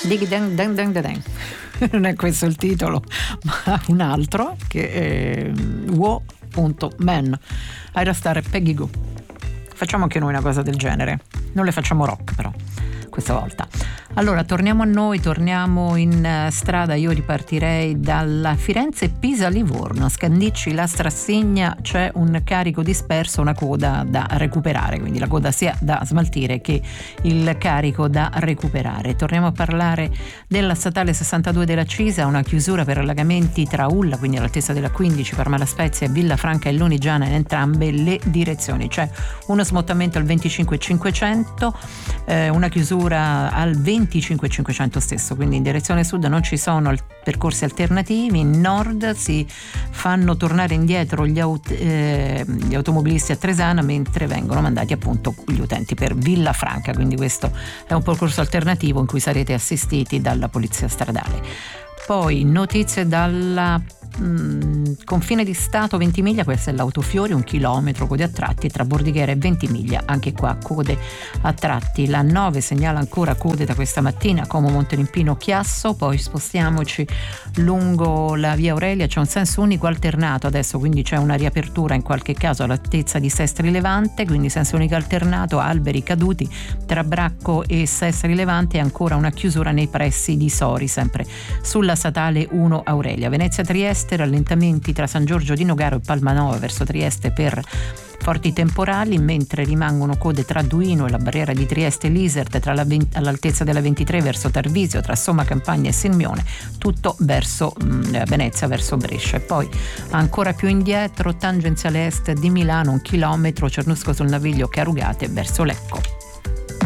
Dig dang dang dang dang. Non è questo il titolo, ma un altro che è Wo.Man. Aerostar e Peggy Gou. Facciamo anche noi una cosa del genere. Non le facciamo rock però questa volta. Allora torniamo a noi, torniamo in strada. Io ripartirei dalla Firenze-Pisa-Livorno. Scandicci la Strassigna, c'è un carico disperso, una coda da recuperare, quindi la coda sia da smaltire che il carico da recuperare. Torniamo a parlare della statale 62 della Cisa, una chiusura per allagamenti tra Ulla, quindi all'altezza della 15, per Malaspezia, Villafranca e Lunigiana in entrambe le direzioni. C'è uno smottamento al 25.500, una chiusura al 25.500 stesso, quindi in direzione sud non ci sono percorsi alternativi. In nord si fanno tornare indietro gli automobilisti a Tresana, mentre vengono mandati appunto gli utenti per Villafranca, quindi questo è un percorso alternativo in cui sarete assistiti dalla polizia stradale. Poi notizie dalla confine di Stato, Ventimiglia, questa è l'Autofiori, 1 chilometro, code a tratti tra Bordighera e Ventimiglia, anche qua code a tratti. La 9 segnala ancora code da questa mattina, Como Montelimpino Chiasso. Poi spostiamoci lungo la via Aurelia, c'è un senso unico alternato adesso, quindi c'è una riapertura in qualche caso all'altezza di Sestri Levante, quindi senso unico alternato, alberi caduti tra Bracco e Sestri Levante, e ancora una chiusura nei pressi di Sori, sempre sulla statale 1 Aurelia. Venezia Trieste, rallentamenti tra San Giorgio di Nogaro e Palmanova verso Trieste per forti temporali, mentre rimangono code tra Duino e la barriera di Trieste Lisert, all'altezza della 23 verso Tarvisio, tra Somma Campagna e Sirmione, tutto verso Venezia, verso Brescia. E poi ancora più indietro, tangenziale est di Milano, 1 chilometro, Cernusco sul Naviglio, Carugate verso Lecco.